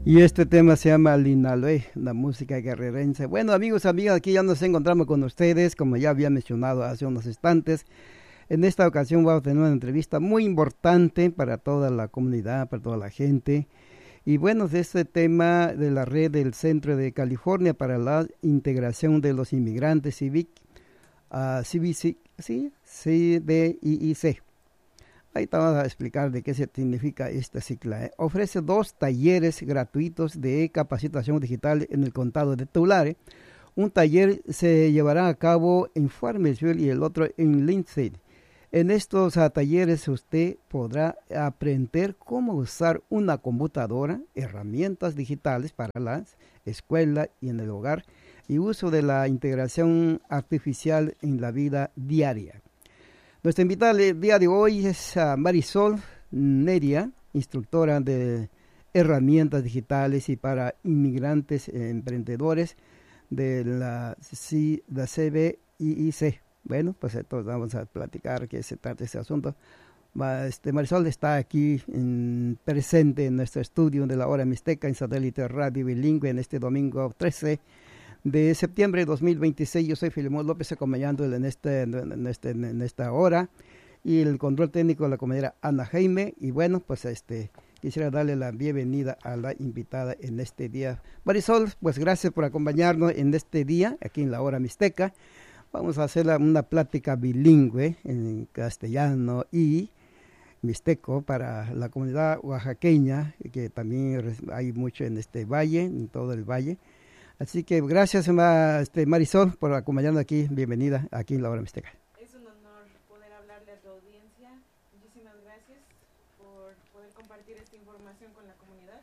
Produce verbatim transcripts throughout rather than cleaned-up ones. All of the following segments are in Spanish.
Y este tema se llama Linaloe, la música guerrerense. Bueno, amigos, amigas, aquí ya nos encontramos con ustedes, como ya había mencionado hace unos instantes. En esta ocasión vamos a tener una entrevista muy importante para toda la comunidad, para toda la gente. Y bueno, de este tema de la red del Centro de California para la integración de los inmigrantes, C I V I C, uh, C B C, sí, C D I C. Ahí te vamos a explicar de qué se significa esta sigla. ¿eh? Ofrece dos talleres gratuitos de capacitación digital en el condado de Tulare. Un taller se llevará a cabo en Farmersville y el otro en Lindsay. En estos uh, talleres usted podrá aprender cómo usar una computadora, herramientas digitales para la escuela y en el hogar, y uso de la integración artificial en la vida diaria. Nuestra invitada el día de hoy es uh, Marisol Neria, instructora de herramientas digitales y para inmigrantes eh, emprendedores de la, C, la C B I C. Bueno, pues entonces vamos a platicar qué se trata ese asunto. Este, Marisol está aquí en, presente en nuestro estudio de la Hora Mixteca en Satélite Radio Bilingüe en este domingo trece de septiembre de dos mil veintiséis. Yo soy Filemón López, acompañándole en, este, en, este, en esta hora, y el control técnico de la compañera Ana Jaime. Y bueno, pues este quisiera darle la bienvenida a la invitada en este día. Marisol, pues gracias por acompañarnos en este día, aquí en la Hora Mixteca. Vamos a hacer una plática bilingüe en castellano y mixteco para la comunidad oaxaqueña, que también hay mucho en este valle, en todo el valle. Así que gracias, este, Marisol, por acompañarnos aquí. Bienvenida aquí en la Hora Mixteca. Es un honor poder hablarle a tu audiencia. Muchísimas gracias por poder compartir esta información con la comunidad.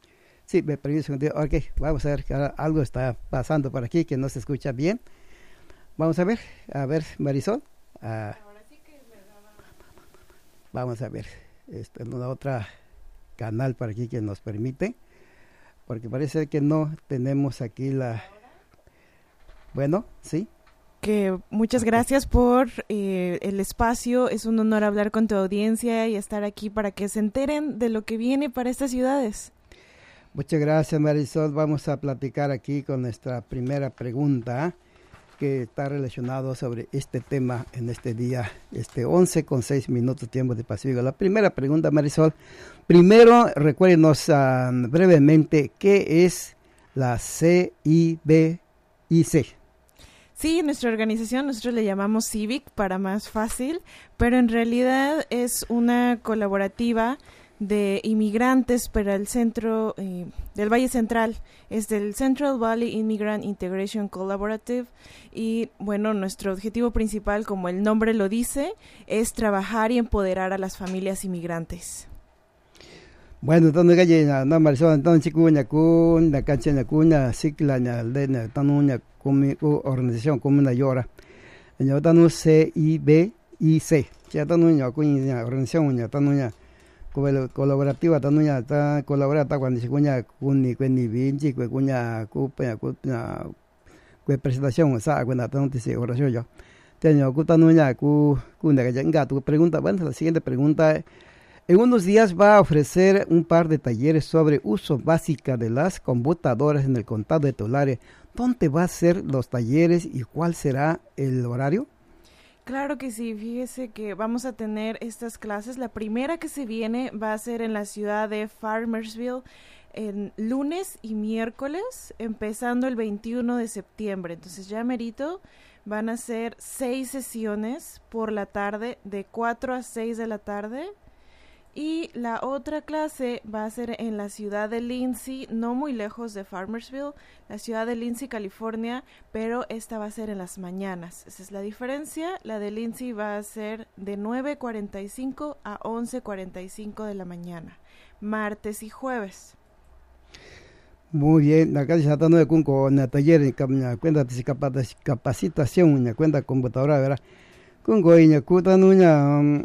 Sí, me permite un segundo. Ok, vamos a ver que algo está pasando por aquí que no se escucha bien. Vamos a ver, a ver, Marisol. Ah, Ahora sí que me daba... Vamos a ver, este, en una otra canal por aquí que nos permite. Porque parece que no tenemos aquí la... Bueno, sí. Que muchas gracias por eh, el espacio. Es un honor hablar con tu audiencia y estar aquí para que se enteren de lo que viene para estas ciudades. Muchas gracias, Marisol. Vamos a platicar aquí con nuestra primera pregunta, que está relacionado sobre este tema en este día, este once con seis minutos tiempo de Pacífico. La primera pregunta, Marisol. Primero, recuérdenos uh, brevemente qué es la C I V I C. Sí, nuestra organización, nosotros le llamamos C I V I C para más fácil, pero en realidad es una colaborativa de inmigrantes para el centro eh, del Valle Central. Es del Central Valley Immigrant Integration Collaborative, y bueno, nuestro objetivo principal, como el nombre lo dice, es trabajar y empoderar a las familias inmigrantes. Bueno, entonces calle na Marisol, entonces cuña cuña cancha cuña cicla na de tanuña como organización como una llora. Yo tanu C I V I C. Ya tanuña cuña organización ña tanuña colaborativa tanuña ta colaborata cuando se cuña cuni cueni vinci cuña cupa cuña cu presentación esa cuando tanto se oración yo. Tengo cu tanuña cu cuña que ya tu pregunta, bueno, la siguiente pregunta. En unos días va a ofrecer un par de talleres sobre uso básico de las computadoras en el condado de Tulare. ¿Dónde va a ser los talleres y cuál será el horario? Claro que sí, fíjese que vamos a tener estas clases. La primera que se viene va a ser en la ciudad de Farmersville en lunes y miércoles, empezando el veintiuno de septiembre. Entonces ya merito, van a ser seis sesiones por la tarde, de cuatro a seis de la tarde. Y la otra clase va a ser en la ciudad de Lindsay, no muy lejos de Farmersville, la ciudad de Lindsay, California, pero esta va a ser en las mañanas. Esa es la diferencia. La de Lindsay va a ser de nueve cuarenta y cinco a once cuarenta y cinco de la mañana, martes y jueves. Muy bien, acá se está dando de con el taller en cuenta de capacitación, en cuenta computadora, ¿verdad? Con goña, cuta nuña.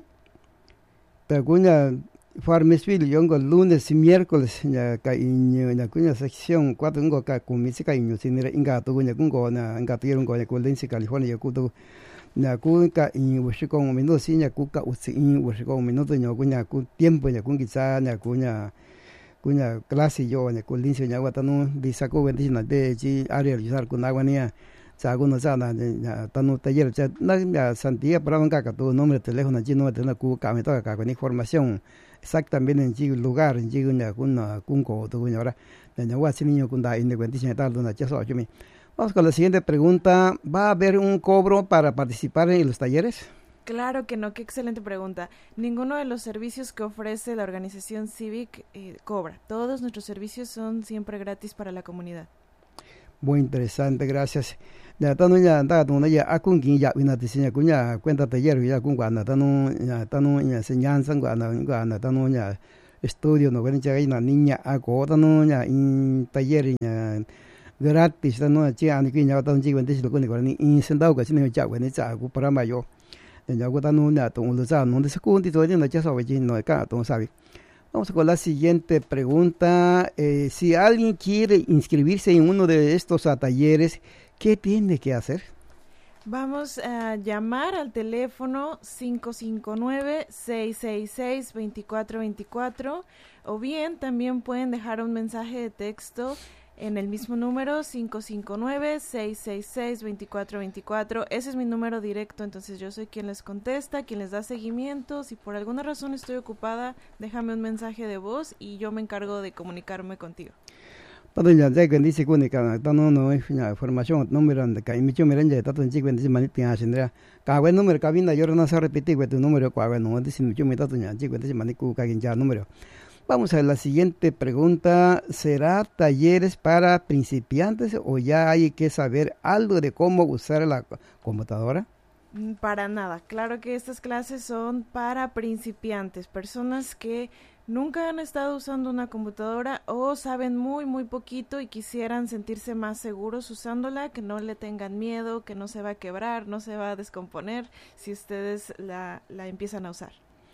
Peguña Farmersville, yo el lunes y miércoles, ya caíño, ya cuña sección cuatro, un goca con mi caíño, sin ir ingato, cuña con gona, ingato y un goya con Lindsay, California, ya cuto, ya cuca y busco un minuto, sin ya cuca, usi, busco un minuto, ya cuña con tiempo, ya con quizá, ya cuña cuña clase yo ne kulincio nya watanu di saco venti na de ji área realizar con agua nia sa kuno sa na tanu taller cha na ya santía para un caca tu nombre de teléfono ji no te na ku ka me toca con información exactamente en ji lugar en ji nya kun kun ko tu nya ahora nya wa sin niño kun da independencia tal dona cha so mi. Vamos con la siguiente pregunta. ¿Va a haber un cobro para participar en los talleres? Claro que no, qué excelente pregunta. Ninguno de los servicios que ofrece la organización Civic eh, cobra. Todos nuestros servicios son siempre gratis para la comunidad. Muy interesante, gracias. Ya tanu ya da tu na ya akun kin ya wina tisinya kunya cuenta taller ya kun kwa tanu ya tanu ya enseñanza kwa na kwa tanu ya estudio no ven ya ina niña ako tanu ya in taller ya gratis tanu chi an kin ya tanu chi wen tisi ko ni ko ni in sendao ka sin ya wen cha ku para mayo. Ya ko tanu ya tu lu sa no de sekun ti to ya cha so we no ka tu sabe. Vamos con la siguiente pregunta. Eh, si alguien quiere inscribirse en uno de estos uh, talleres, ¿qué tiene que hacer? Vamos a llamar al teléfono cinco cinco nueve, seis seis seis, dos cuatro dos cuatro o bien también pueden dejar un mensaje de texto en el mismo número cinco cinco nueve, seis seis seis, dos cuatro dos cuatro. Ese es mi número directo, entonces yo soy quien les contesta, quien les da seguimiento. Si por alguna razón estoy ocupada, déjame un mensaje de voz y yo me encargo de comunicarme contigo. Tatonya ya que dice que nica tano no es información número de que mi chome renje taton chi que dice manita sendra ka wen número cabina yo no sé repetir tu número kwa wen no dice mi chome tatonya chi que dice maniku ka ya número. Vamos a la siguiente pregunta. ¿Será talleres para principiantes o ya hay que saber algo de cómo usar la computadora? Para nada. Claro que estas clases son para principiantes, personas que nunca han estado usando una computadora o saben muy, muy poquito y quisieran sentirse más seguros usándola, que no le tengan miedo, que no se va a quebrar, no se va a descomponer si ustedes la, la empiezan a usar.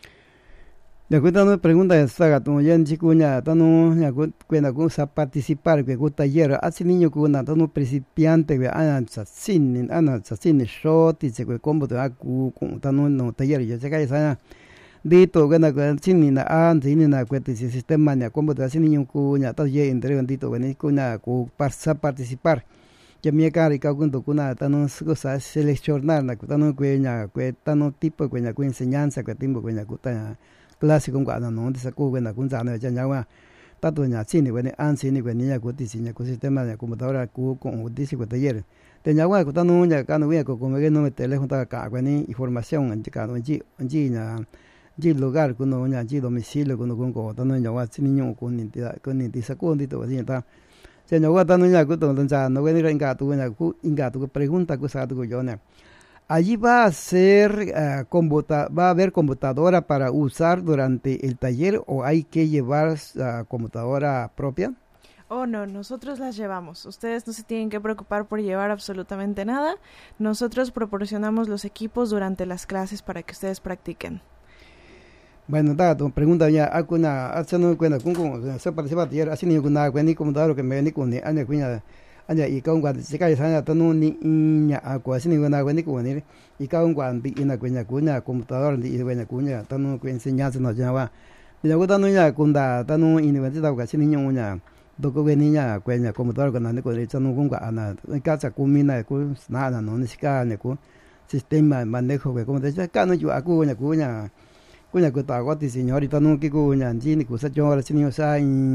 Ya cuenta una pregunta esta gato ya en chicuña tano ya cuenta con sa participar que gusta taller hace niño con una tano principiante que ana sin ana sin shot y se que combo de acu con tano no taller ya se cae esa dito gana con sin na an sin na cuenta ese sistema ya combo de hace niño cuña taller entre dito con cuña con para participar ya mi cara y con tu cuna tano cosa seleccionar na tano cuña que tano tipo cuña con enseñanza que timbo cuña cuta clase con cuando no se sacude na kunza no ya ya tato nya chini wen an chini wen nya ko ti sinya ko sistema de computadora ku con disi ko taller te nya wa ko tanu nya ka no we ko como que no me teléfono ta ka wen información en ka no ji ji nya ji lugar ko no nya ji domicilio ko no con ko tanu nya wa chini nyo ko ni ti ko ni ti sacude ti to ya ta se nya wa tanu nya ko to ta no wen ren ka tu nya ku inga tu pregunta ko sa tu ko yo ne. Allí va a ser uh, computa va a haber computadora para usar durante el taller o hay que llevar uh, computadora propia. Oh, no, nosotros las llevamos. Ustedes no se tienen que preocupar por llevar absolutamente nada. Nosotros proporcionamos los equipos durante las clases para que ustedes practiquen. Bueno, da tu pregunta ya alguna haciendo cuenta con con se participa taller así ni una cuenta computadora que me ni con ni ane cuña anya i kaung kwa se kai sana tanu ni nya akwa sini wana weni ko ni i kaung kwa bi ina kwenya kunya computador ni wenya kunya tanu ko enseñanza no jawa ni ko tanu nya kunda tanu ini wen ta kwa sini nya do ko weni nya kwenya computador ko na ko ni tanu kung kwa ana ka sa kumina ko na na no ni ska ne ko sistema manejo que como te ka no yu aku nya kunya kunya ko ta ko ti señor tanu ki ko nya ji ni ko sa jo la sini sa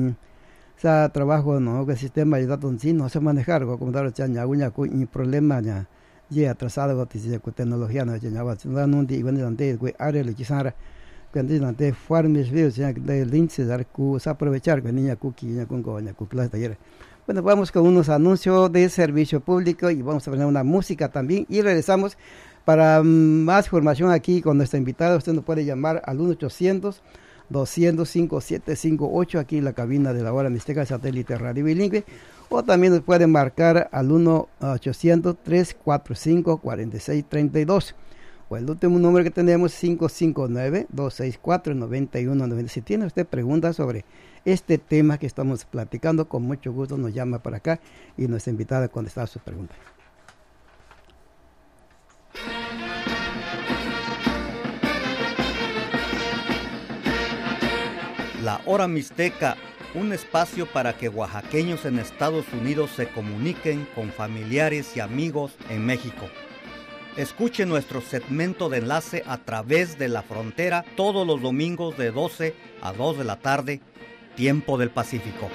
sa trabajo no que sistema de datos sí no se manejar con computadora chaña uña con problema ya ya atrasado con tecnología no ya va no no di bueno ante que área le quisara cuando ante farmes veo ya de lince dar cu aprovechar con niña cookie niña con coña con clase taller. Bueno, vamos con unos anuncios de servicio público y vamos a poner una música también y regresamos para más información aquí con nuestra invitada. Usted nos puede llamar al uno ochocientos doscientos cinco siete cinco ocho aquí en la cabina de la hora mixteca satélite radio bilingüe o también nos pueden marcar al uno ochocientos, trescientos cuarenta y cinco, cuarenta y seis treinta y dos o el último número que tenemos cinco cinco nueve, dos seis cuatro, nueve uno nueve. Si tiene usted preguntas sobre este tema que estamos platicando, con mucho gusto nos llama para acá y nuestra invitada a contestar sus preguntas. La hora mixteca un espacio para que oaxaqueños en Estados Unidos se comuniquen con familiares y amigos en México. Escuche nuestro segmento de enlace a través de la frontera todos los domingos de doce a dos de la tarde, tiempo del Pacífico.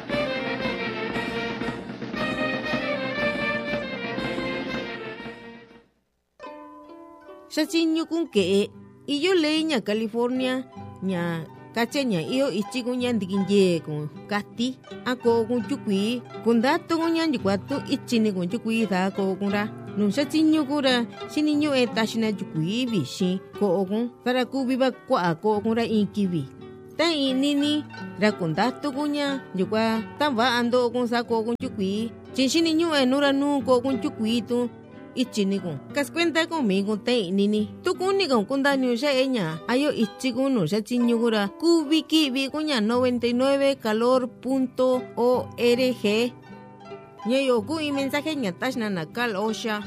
Sachiño kun que y yo leña California ña cacheña yo ichigo ña ndikinye con casti ako con chukui con dato con ña cuatro ichini con chukui da ko kunra no sachiño kura siniño eta shina chukui bishi ko con para ku viva kwa ko kunra inkibi ta inini ra con dato con ña yukwa tamba ando con sa ko con chukui chininiño enura nu ko con chukui tu ichinigo kas cuenta conmigo te nini tu kunigo con daño ya ella ayo ichigo no ya chiñugura kubiki biguña noventa y nueve calor punto org ñayo ku y mensaje ñatashna nakal osha.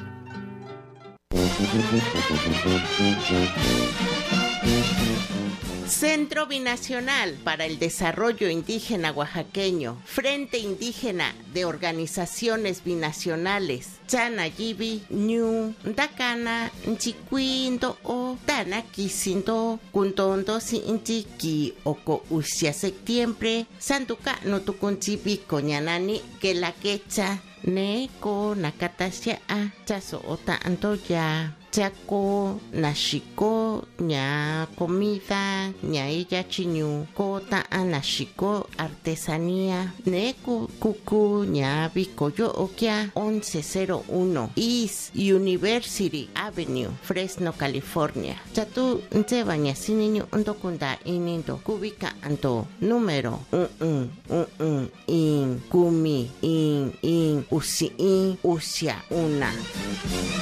Centro Binacional para el Desarrollo Indígena Oaxaqueño, Frente Indígena de Organizaciones Binacionales, Chanayibi, Ñu, Dakana, Nchiquindo o Tanakisindo, Kuntondo Sinchiki, Oko Usia Septiembre, Santuca no Tukunchibi, Coñanani, que la quecha, Neko, Nakatasia, Chaso Ota Antoya. Chaco, nashiko, ña comida, ña ella chiñu, kota anashiko, artesanía, neku, kuku, ña bikoyo okia, once cero uno, East University Avenue, Fresno, California. Chatu, ncheba ña siniño, ndokunda inindo, kubika anto, número, un, un, un, un, in, kumi, in, in, usi, in, usia, una.